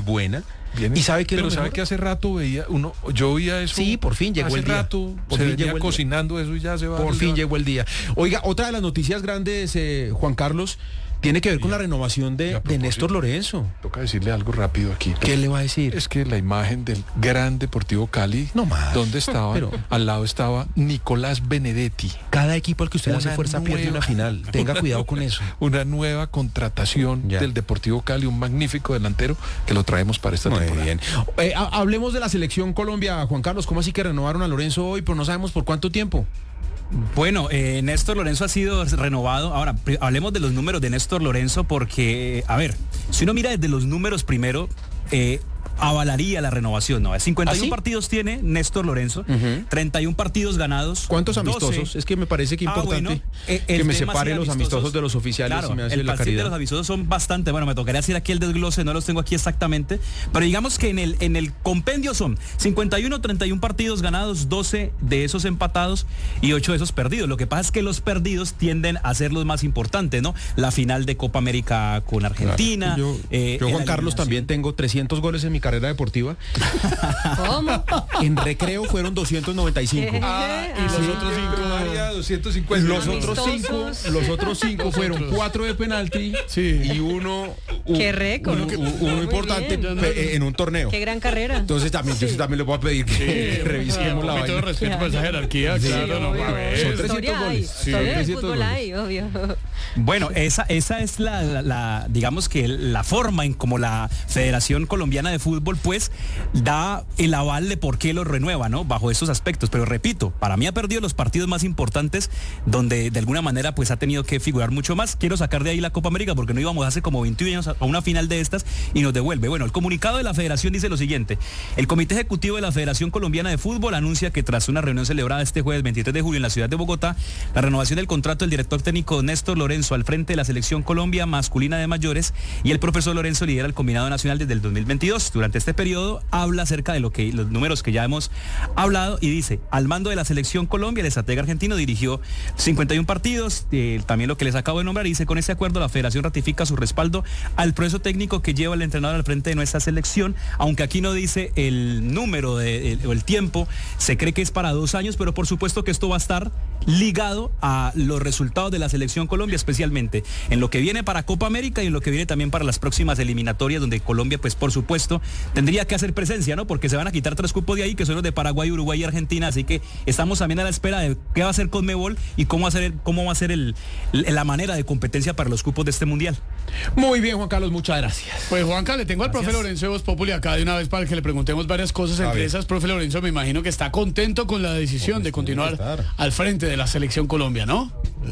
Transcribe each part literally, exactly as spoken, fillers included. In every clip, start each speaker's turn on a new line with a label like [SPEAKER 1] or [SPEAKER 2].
[SPEAKER 1] buena.
[SPEAKER 2] Viene,
[SPEAKER 1] ¿Y sabe que
[SPEAKER 2] pero sabe que hace rato veía uno, yo oía eso.
[SPEAKER 1] Sí, por fin llegó
[SPEAKER 2] hace
[SPEAKER 1] el día.
[SPEAKER 2] rato
[SPEAKER 1] Por
[SPEAKER 2] se
[SPEAKER 1] fin
[SPEAKER 2] venía
[SPEAKER 1] llegó el
[SPEAKER 2] cocinando eso y ya se va.
[SPEAKER 1] Por fin
[SPEAKER 2] va.
[SPEAKER 1] llegó el día. Oiga, otra de las noticias grandes, eh, Juan Carlos, tiene que ver con la renovación de, de Néstor Lorenzo.
[SPEAKER 2] Toca decirle algo rápido aquí.
[SPEAKER 1] ¿Qué le va a decir?
[SPEAKER 2] Es que la imagen del gran Deportivo Cali,
[SPEAKER 1] no más.
[SPEAKER 2] donde estaba, pero, al lado estaba Nicolás Benedetti.
[SPEAKER 1] Cada equipo al que usted
[SPEAKER 2] una
[SPEAKER 1] hace fuerza
[SPEAKER 2] nueva,
[SPEAKER 1] pierde una final. Tenga
[SPEAKER 2] una,
[SPEAKER 1] cuidado con eso.
[SPEAKER 2] Una nueva contratación ya. del Deportivo Cali, un magnífico delantero que lo traemos para esta
[SPEAKER 1] Muy
[SPEAKER 2] temporada.
[SPEAKER 1] Bien. Eh, hablemos de la selección Colombia, Juan Carlos. ¿Cómo así que renovaron a Lorenzo hoy? Pero no sabemos por cuánto tiempo.
[SPEAKER 3] Bueno, eh, Néstor Lorenzo ha sido renovado. Ahora, hablemos de los números de Néstor Lorenzo porque, a ver, si uno mira desde los números primero, eh, avalaría la renovación, ¿no? cincuenta y uno ¿Ah, sí? partidos tiene Néstor Lorenzo, uh-huh. treinta y uno partidos ganados.
[SPEAKER 1] ¿Cuántos amistosos? doce. Es que me parece que es importante ah, bueno, que me separe los amistosos de los oficiales.
[SPEAKER 3] Claro,
[SPEAKER 1] y me hace
[SPEAKER 3] el
[SPEAKER 1] la caridad.
[SPEAKER 3] de los amistosos son bastante, bueno, me tocaría decir aquí el desglose, no los tengo aquí exactamente, pero digamos que en el, en el compendio son cincuenta y uno, treinta y uno partidos ganados, doce de esos empatados y ocho de esos perdidos. Lo que pasa es que los perdidos tienden a ser los más importantes, ¿no? La final de Copa América con Argentina.
[SPEAKER 1] Claro. Yo, eh, yo Juan Carlos, también tengo trescientos goles en mi carrera deportiva.
[SPEAKER 4] ¿Cómo?
[SPEAKER 1] En recreo fueron doscientos noventa y cinco.
[SPEAKER 2] Ah, y los
[SPEAKER 4] ah.
[SPEAKER 2] otros cinco, María, doscientos cincuenta.
[SPEAKER 1] Los otros cinco, los otros cinco fueron cuatro de penalti sí. y uno.
[SPEAKER 4] Qué récord.
[SPEAKER 1] Uno, uno, uno importante pe- en un torneo.
[SPEAKER 4] Qué gran carrera.
[SPEAKER 1] Entonces también, sí. yo también le voy a pedir que sí. revisemos sí. la vaina.
[SPEAKER 2] Todo respeto por esa jerarquía, sí, claro, no va a ver.
[SPEAKER 1] Son trescientos goles.
[SPEAKER 4] Sí. Historia del fútbol hay, obvio.
[SPEAKER 3] Bueno, esa, esa es la, la, la, digamos que la forma en como la Federación Colombiana de Fútbol, pues, da el aval de por qué lo renueva, ¿no? Bajo esos aspectos. Pero repito, para mí ha perdido los partidos más importantes donde de alguna manera pues ha tenido que figurar mucho más. Quiero sacar de ahí la Copa América porque no íbamos hace como veintiún años a una final de estas y nos devuelve. Bueno, el comunicado de la Federación dice lo siguiente: el Comité Ejecutivo de la Federación Colombiana de Fútbol anuncia que tras una reunión celebrada este jueves veintitrés de julio en la ciudad de Bogotá, la renovación del contrato del director técnico Néstor Lorenzo al frente de la Selección Colombia masculina de mayores, y el profesor Lorenzo lidera el combinado nacional desde el dos mil veintidós. Durante este periodo habla acerca de lo que los números que ya hemos hablado y dice: al mando de la Selección Colombia, el estratega argentino dirigió cincuenta y uno partidos, eh, también lo que les acabo de nombrar, y dice: con este acuerdo la Federación ratifica su respaldo al proceso técnico que lleva el entrenador al frente de nuestra selección, aunque aquí no dice el número de, el, o el tiempo, se cree que es para dos años, pero por supuesto que esto va a estar ligado a los resultados de la Selección Colombia, especialmente en lo que viene para Copa América y en lo que viene también para las próximas eliminatorias, donde Colombia, pues por supuesto, tendría que hacer presencia, ¿no? Porque se van a quitar tres cupos de ahí, que son los de Paraguay, Uruguay y Argentina, así que estamos también a la espera de qué va a hacer Conmebol y cómo va a ser, el, cómo va a ser el, la manera de competencia para los cupos de este mundial.
[SPEAKER 1] Muy bien, Juan Carlos, muchas gracias.
[SPEAKER 5] Pues Juanca, le tengo al
[SPEAKER 3] Gracias.
[SPEAKER 5] profe Lorenzo de Voz Populi acá de una vez para que le preguntemos varias cosas entre esas. Profe Lorenzo, me imagino que está contento con la decisión de continuar al frente de la Selección Colombia, ¿no?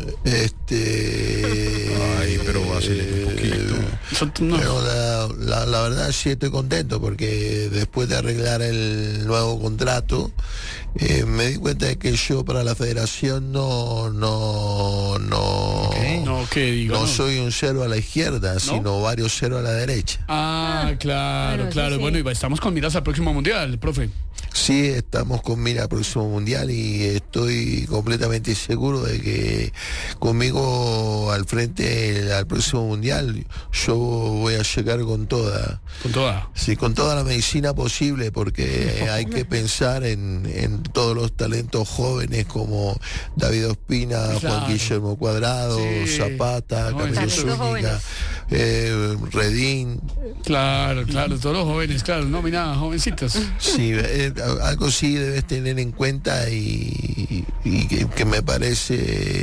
[SPEAKER 6] Este...
[SPEAKER 2] Ay, pero va a ser un poquito.
[SPEAKER 6] No. Pero la, la, la verdad sí estoy contento porque después de arreglar el nuevo contrato eh, me di cuenta de que yo para la federación no no no
[SPEAKER 5] okay. no, ¿qué digo?
[SPEAKER 6] no
[SPEAKER 5] no
[SPEAKER 6] soy un cero a la izquierda, ¿no? Sino varios cero a la derecha.
[SPEAKER 5] Ah, claro, bueno, claro. Sí. Bueno, y estamos con miras al próximo mundial, profe.
[SPEAKER 6] Sí, estamos con mira al próximo mundial y estoy completamente seguro de que conmigo al frente al próximo mundial yo voy a llegar con toda.
[SPEAKER 5] ¿Con toda?
[SPEAKER 6] Sí, con toda la medicina posible, porque hay que pensar en, en todos los talentos jóvenes como David Ospina, claro. Juan Guillermo Cuadrado, sí. Zapata, Camilo Zúñiga, eh, Redín.
[SPEAKER 5] Claro, claro, todos los jóvenes, claro, no, mira, jovencitos.
[SPEAKER 6] Sí, eh, algo sí debes tener en cuenta y, y que, que me parece...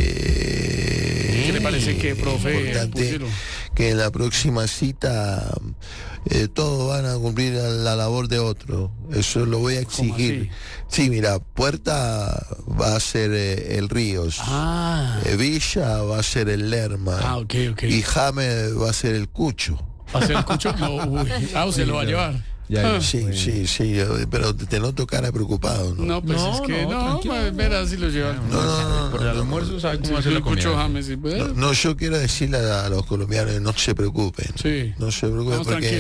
[SPEAKER 5] ¿Qué le parece que, profe?
[SPEAKER 6] Importante que en la próxima cita eh, todos van a cumplir la labor de otro. Eso lo voy a exigir. Sí, mira, Puerta va a ser eh, el Ríos.
[SPEAKER 5] Ah.
[SPEAKER 6] Eh, Villa va a ser el Lerma.
[SPEAKER 5] Ah, okay, okay.
[SPEAKER 6] Y James va a ser el Cucho.
[SPEAKER 5] ¿Va a ser el Cucho? No, uy. Ah, se lo va a llevar.
[SPEAKER 6] Ya, ah, sí, sí, sí, pero te noto cara preocupado, ¿no?
[SPEAKER 5] No, pues no, es que no, no verás si lo llevan.
[SPEAKER 6] No, no, no, no,
[SPEAKER 1] por el almuerzo sabe cómo
[SPEAKER 5] sí,
[SPEAKER 1] hacer la comida.
[SPEAKER 5] James, sí,
[SPEAKER 6] no, no, yo quiero decirle a los colombianos no se preocupen.
[SPEAKER 5] Sí.
[SPEAKER 6] No se preocupen. Vamos porque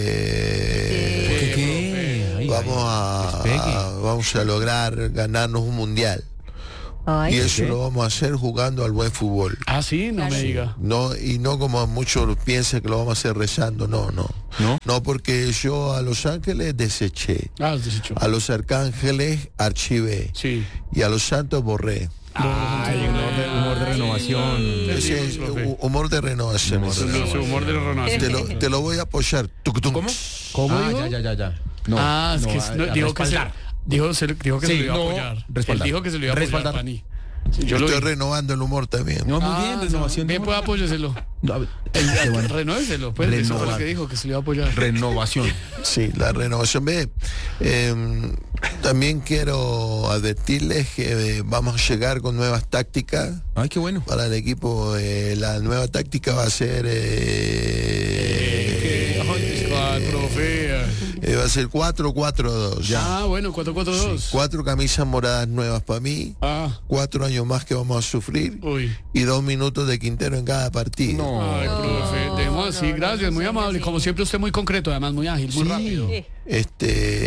[SPEAKER 5] eh,
[SPEAKER 1] ¿Qué? Ay,
[SPEAKER 6] vamos a, a vamos a lograr ganarnos un mundial. Ay, y eso ¿qué? Lo vamos a hacer jugando al buen fútbol.
[SPEAKER 5] Ah, sí, no me diga.
[SPEAKER 6] No, y no como muchos piensan que lo vamos a hacer rezando, no, no.
[SPEAKER 1] No.
[SPEAKER 6] No, porque yo a Los Ángeles deseché.
[SPEAKER 5] Ah, los desechó.
[SPEAKER 6] A los Arcángeles archivé.
[SPEAKER 5] Sí.
[SPEAKER 6] Y a los Santos borré.
[SPEAKER 1] Ay, humor de, humor de renovación.
[SPEAKER 6] Ese es
[SPEAKER 5] profe.
[SPEAKER 6] humor de renovación.
[SPEAKER 1] Humor de
[SPEAKER 6] ese.
[SPEAKER 5] Su, su humor de la renovación.
[SPEAKER 6] Te lo, te lo voy a apoyar. Tucutum.
[SPEAKER 1] ¿Cómo? ¿Cómo
[SPEAKER 5] Ah,
[SPEAKER 1] dijo? Ya, ya, ya, ya. No,
[SPEAKER 5] ah, es
[SPEAKER 1] no,
[SPEAKER 5] que
[SPEAKER 1] a-
[SPEAKER 5] no,
[SPEAKER 1] a
[SPEAKER 5] dijo, que se,
[SPEAKER 1] respaldar.
[SPEAKER 5] dijo, se, dijo que
[SPEAKER 1] Sí,
[SPEAKER 5] se lo iba a
[SPEAKER 1] no,
[SPEAKER 5] apoyar.
[SPEAKER 1] respaldar.
[SPEAKER 5] Él dijo que se lo iba a apoyar,
[SPEAKER 1] Respaldar.
[SPEAKER 5] Pani. Sí,
[SPEAKER 6] Yo
[SPEAKER 5] yo lo
[SPEAKER 6] estoy
[SPEAKER 5] vi.
[SPEAKER 6] renovando el humor también.
[SPEAKER 1] No, muy
[SPEAKER 5] Ah,
[SPEAKER 1] bien, renovación. de
[SPEAKER 5] Bien,
[SPEAKER 1] humor.
[SPEAKER 5] pues apóyeselo.
[SPEAKER 1] No, a ver,
[SPEAKER 5] El,
[SPEAKER 1] qué bueno.
[SPEAKER 5] Renóveselo, pues. Eso fue lo
[SPEAKER 1] Renovar.
[SPEAKER 5] que dijo, que se lo iba a apoyar.
[SPEAKER 1] Renovación.
[SPEAKER 6] Sí, la renovación. Ve, eh, también quiero advertirles que eh, vamos a llegar con nuevas tácticas
[SPEAKER 1] Ay, qué bueno.
[SPEAKER 6] para el equipo. Eh, la nueva táctica va a ser eh,
[SPEAKER 5] Ay, profe.
[SPEAKER 6] eh, va a ser cuatro cuatro dos.
[SPEAKER 5] Ah, bueno, cuatro cuatro dos.
[SPEAKER 6] Cuatro camisas moradas nuevas para mí,
[SPEAKER 5] Ah,
[SPEAKER 6] cuatro años más que vamos a sufrir
[SPEAKER 5] uy.
[SPEAKER 6] y dos minutos de Quintero en cada partido.
[SPEAKER 1] No.
[SPEAKER 5] Ay, profe. Dejemos así,
[SPEAKER 4] no, no,
[SPEAKER 5] gracias,
[SPEAKER 4] no
[SPEAKER 5] muy
[SPEAKER 4] sean
[SPEAKER 5] amable.
[SPEAKER 4] así.
[SPEAKER 5] Como siempre, usted muy concreto, además muy ágil, muy rápido.
[SPEAKER 4] Sí.
[SPEAKER 6] Este,